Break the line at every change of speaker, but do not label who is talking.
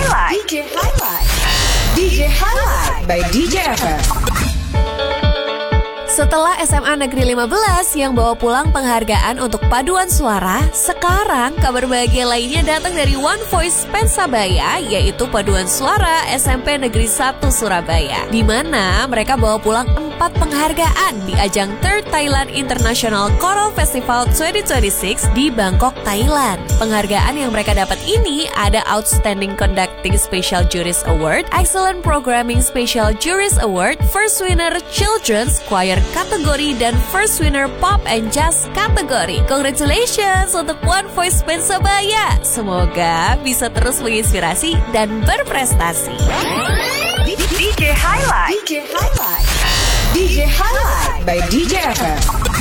Highlight. DJ Highlight by DJ FM.
Setelah SMA Negeri 15 yang bawa pulang penghargaan untuk paduan suara, sekarang kabar bahagia lainnya datang dari One Voice Pensabaya, yaitu paduan suara SMP Negeri 1 Surabaya, di mana mereka bawa pulang 4 penghargaan di ajang Third Thailand International Choral Festival 2026 di Bangkok, Thailand. Penghargaan yang mereka dapat ini ada Outstanding Conducting Special Juries Award, Excellent Programming Special Juries Award, First Winner Children's Choir kategori, dan First Winner Pop and Jazz kategori. Congratulations untuk One Voice Pensabaya. Semoga bisa terus menginspirasi dan berprestasi.
DJ Highlight by DJ FM.